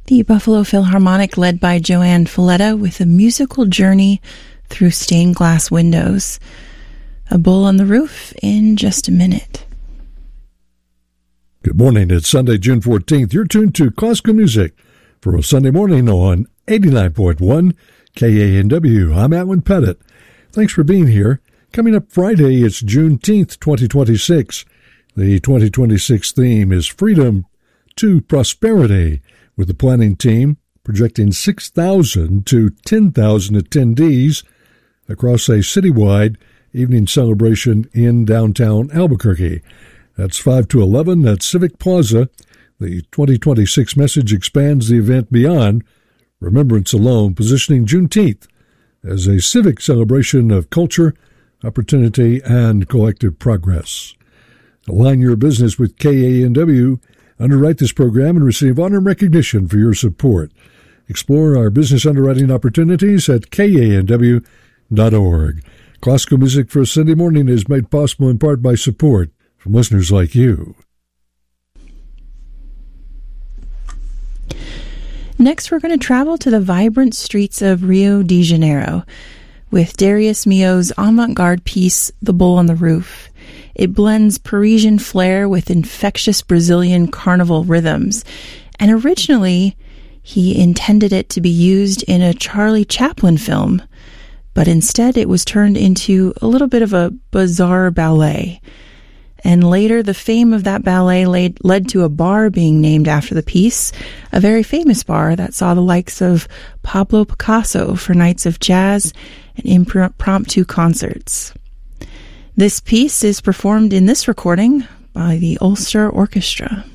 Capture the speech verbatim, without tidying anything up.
The Buffalo Philharmonic, led by Joanne Falletta, with a musical journey through stained glass windows. A Bull on the Roof in just a minute. Good morning. It's Sunday, June fourteenth. You're tuned to Classical Music for a Sunday morning on eighty-nine point one K A N W. I'm Alan Pettit. Thanks for being here. Coming up Friday, it's Juneteenth, twenty twenty-six. The twenty twenty-six theme is Freedom to Prosperity, with the planning team projecting six thousand to ten thousand attendees across a citywide evening celebration in downtown Albuquerque. That's five to eleven at Civic Plaza. The twenty twenty-six message expands the event beyond remembrance alone, positioning Juneteenth as a civic celebration of culture, opportunity, and collective progress. Align your business with K A N W. Underwrite this program and receive honor and recognition for your support. Explore our business underwriting opportunities at K A N W dot org. Classical Music for Sunday morning is made possible in part by support from listeners like you. Next, we're going to travel to the vibrant streets of Rio de Janeiro with Darius Milhaud's avant-garde piece, The Bull on the Roof. It blends Parisian flair with infectious Brazilian carnival rhythms, and originally he intended it to be used in a Charlie Chaplin film, but instead it was turned into a little bit of a bizarre ballet. And later, the fame of that ballet laid, led to a bar being named after the piece, a very famous bar that saw the likes of Pablo Picasso for nights of jazz and impromptu concerts. This piece is performed in this recording by the Ulster Orchestra.